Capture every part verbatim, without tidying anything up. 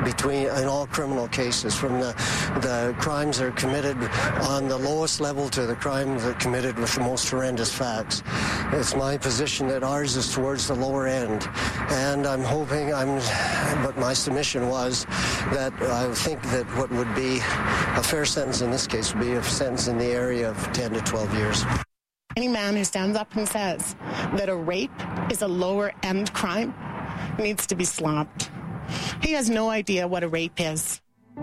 between in all criminal cases, from the, the crimes that are committed on the lowest level to the crimes that are committed with the most horrendous facts. It's my position that ours is towards the lower end, and I'm hoping, I'm, but my submission was that I think that what would be a fair sentence in this case would be a sentence in the area of ten to twelve years. Any man who stands up and says that a rape is a lower end crime needs to be slapped. He has no idea what a rape is.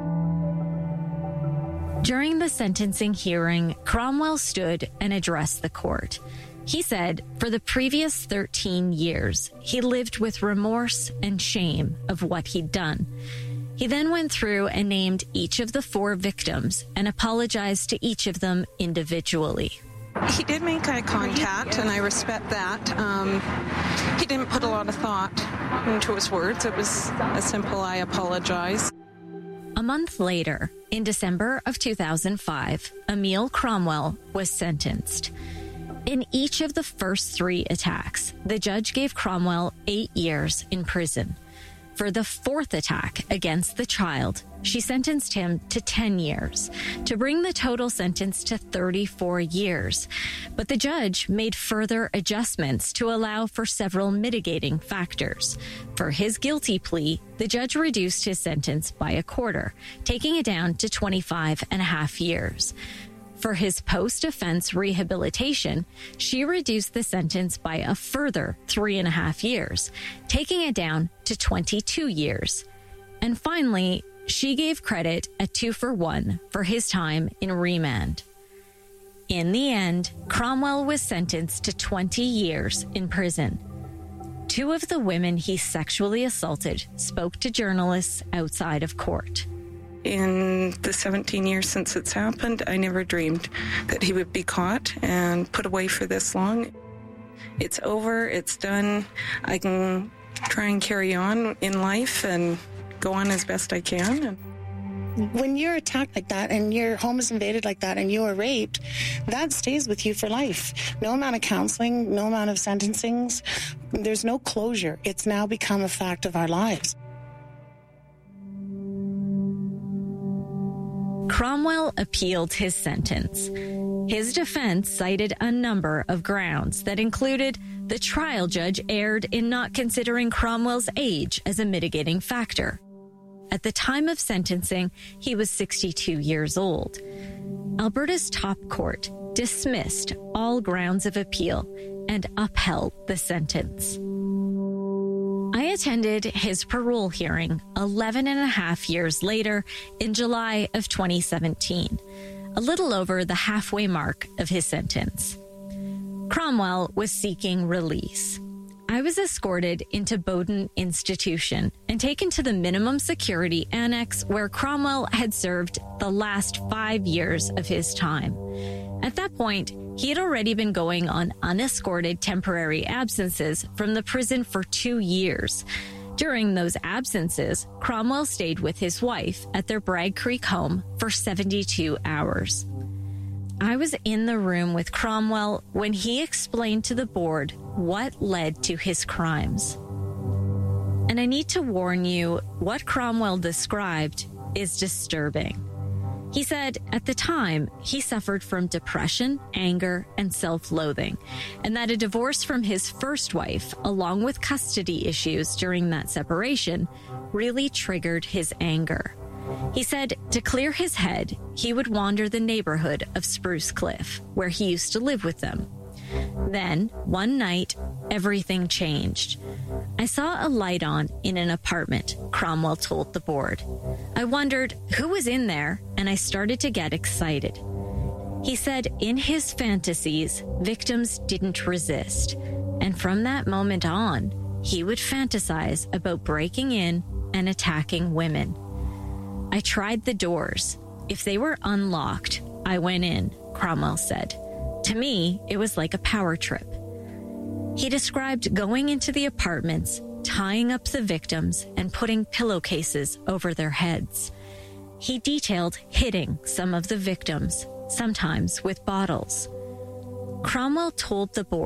During the sentencing hearing, Cromwell stood and addressed the court. He said for the previous thirteen years, he lived with remorse and shame of what he'd done. He then went through and named each of the four victims and apologized to each of them individually. He did make eye contact, and I respect that. Um, he didn't put a lot of thought into his words. It was a simple, I apologize. A month later, in December of two thousand five, Emil Cromwell was sentenced. In each of the first three attacks, the judge gave Cromwell eight years in prison. For the fourth attack against the child, she sentenced him to ten years, to bring the total sentence to thirty-four years. But the judge made further adjustments to allow for several mitigating factors. For his guilty plea, the judge reduced his sentence by a quarter, taking it down to twenty-five and a half years. For his post-offense rehabilitation, she reduced the sentence by a further three and a half years, taking it down to twenty-two years. And finally, she gave credit a two for one for his time in remand. In the end, Cromwell was sentenced to twenty years in prison. Two of the women he sexually assaulted spoke to journalists outside of court. In the seventeen years since it's happened, I never dreamed that he would be caught and put away for this long. It's over, it's done. I can try and carry on in life and go on as best I can. When you're attacked like that and your home is invaded like that and you are raped, that stays with you for life. No amount of counseling, no amount of sentencings, there's no closure. It's now become a fact of our lives. Cromwell appealed his sentence. His defense cited a number of grounds that included the trial judge erred in not considering Cromwell's age as a mitigating factor. At the time of sentencing, he was sixty-two years old. Alberta's top court dismissed all grounds of appeal and upheld the sentence. I attended his parole hearing eleven and a half years later in July of twenty seventeen, a little over the halfway mark of his sentence. Cromwell was seeking release. I was escorted into Bowden Institution and taken to the minimum security annex where Cromwell had served the last five years of his time. At that point, he had already been going on unescorted temporary absences from the prison for two years. During those absences, Cromwell stayed with his wife at their Bragg Creek home for seventy-two hours. I was in the room with Cromwell when he explained to the board what led to his crimes. And I need to warn you, what Cromwell described is disturbing. He said at the time he suffered from depression, anger, and self-loathing, and that a divorce from his first wife, along with custody issues during that separation, really triggered his anger. He said to clear his head, he would wander the neighborhood of Spruce Cliff, where he used to live with them. Then, one night, everything changed. I saw a light on in an apartment, Cromwell told the board. I wondered who was in there, and I started to get excited. He said in his fantasies, victims didn't resist, and from that moment on, he would fantasize about breaking in and attacking women. I tried the doors. If they were unlocked, I went in, Cromwell said. To me, it was like a power trip. He described going into the apartments, tying up the victims, and putting pillowcases over their heads. He detailed hitting some of the victims, sometimes with bottles. Cromwell told the board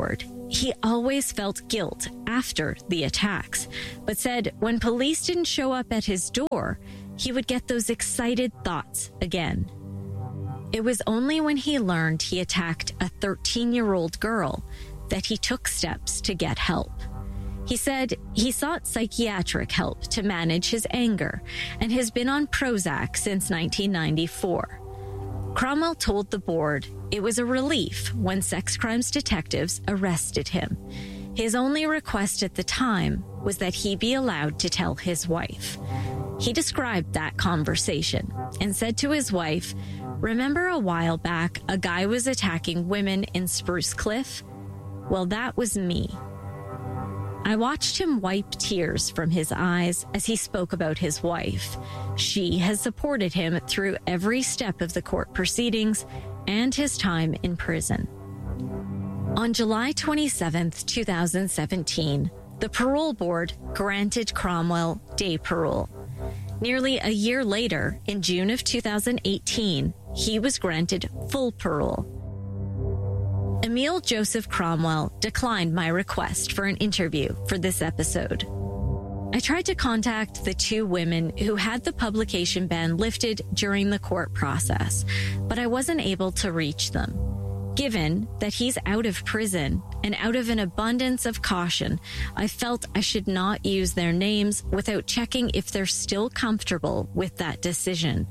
he always felt guilt after the attacks, but said when police didn't show up at his door, he would get those excited thoughts again. It was only when he learned he attacked a thirteen-year-old girl that he took steps to get help. He said he sought psychiatric help to manage his anger and has been on Prozac since nineteen ninety-four. Cromwell told the board it was a relief when sex crimes detectives arrested him. His only request at the time was that he be allowed to tell his wife. He described that conversation and said to his wife, "Remember a while back, a guy was attacking women in Spruce Cliff? Well, that was me." I watched him wipe tears from his eyes as he spoke about his wife. She has supported him through every step of the court proceedings and his time in prison. On July twenty-seventh, twenty seventeen, the parole board granted Cromwell day parole. Nearly a year later, in June of two thousand eighteen, he was granted full parole. Emil Joseph Cromwell declined my request for an interview for this episode. I tried to contact the two women who had the publication ban lifted during the court process, but I wasn't able to reach them. Given that he's out of prison and out of an abundance of caution, I felt I should not use their names without checking if they're still comfortable with that decision.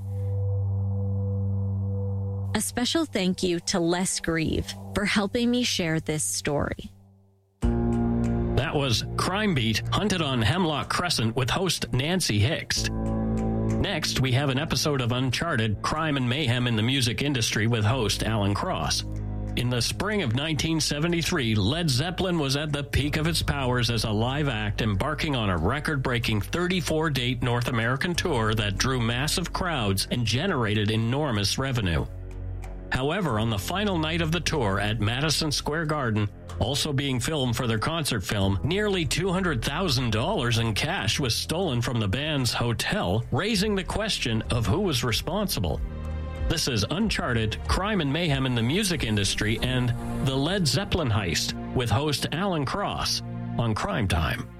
A special thank you to Les Grieve for helping me share this story. That was Crime Beat, Hunted on Hemlock Crescent with host Nancy Hixt. Next, we have an episode of Uncharted, Crime and Mayhem in the Music Industry with host Alan Cross. In the spring of nineteen seventy-three, Led Zeppelin was at the peak of its powers as a live act, embarking on a record-breaking thirty-four date North American tour that drew massive crowds and generated enormous revenue. However, on the final night of the tour at Madison Square Garden, also being filmed for their concert film, nearly two hundred thousand dollars in cash was stolen from the band's hotel, raising the question of who was responsible. This is Uncharted, Crime and Mayhem in the Music Industry, and The Led Zeppelin Heist with host Alan Cross on Crime Time.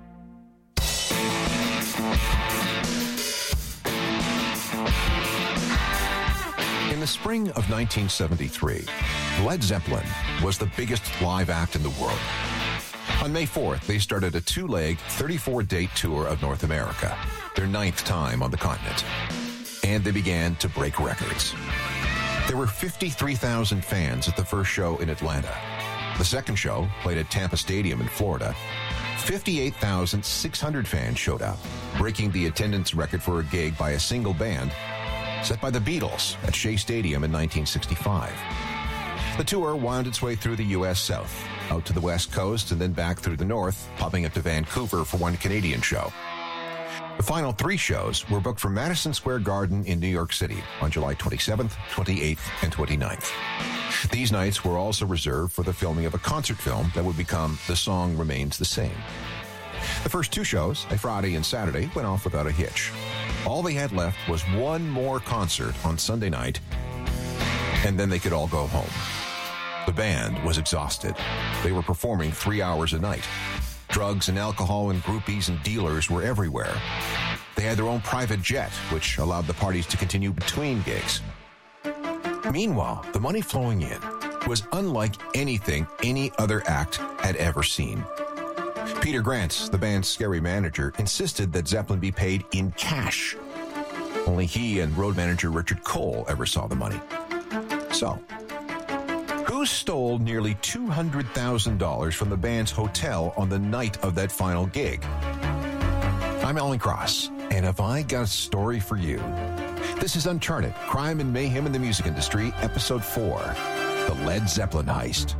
In the spring of nineteen seventy-three, Led Zeppelin was the biggest live act in the world. On May fourth, they started a two-leg, thirty-four date tour of North America, their ninth time on the continent. And they began to break records. There were fifty-three thousand fans at the first show in Atlanta. The second show, played at Tampa Stadium in Florida, fifty-eight thousand six hundred fans showed up, breaking the attendance record for a gig by a single band set by the Beatles at Shea Stadium in nineteen sixty-five. The tour wound its way through the U S South, out to the West Coast, and then back through the North, popping up to Vancouver for one Canadian show. The final three shows were booked for Madison Square Garden in New York City on July twenty-seventh, twenty-eighth, and twenty-ninth. These nights were also reserved for the filming of a concert film that would become The Song Remains the Same. The first two shows, a Friday and Saturday, went off without a hitch. All they had left was one more concert on Sunday night, and then they could all go home. The band was exhausted. They were performing three hours a night. Drugs and alcohol and groupies and dealers were everywhere. They had their own private jet, which allowed the parties to continue between gigs. Meanwhile, the money flowing in was unlike anything any other act had ever seen. Peter Grant, the band's scary manager, insisted that Zeppelin be paid in cash. Only he and road manager Richard Cole ever saw the money. So, who stole nearly two hundred thousand dollars from the band's hotel on the night of that final gig? I'm Alan Cross, and have I got a story for you? This is Uncharted, Crime and Mayhem in the Music Industry, Episode four, The Led Zeppelin Heist.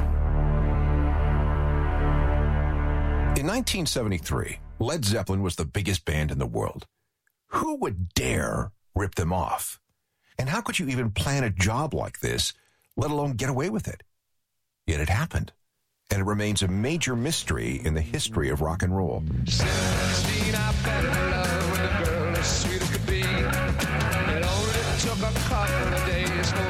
In nineteen seventy-three, Led Zeppelin was the biggest band in the world. Who would dare rip them off? And how could you even plan a job like this, let alone get away with it? Yet it happened, and it remains a major mystery in the history of rock and roll. seventeen, I fell in love with a girl as sweet as could be. It only took a couple of days.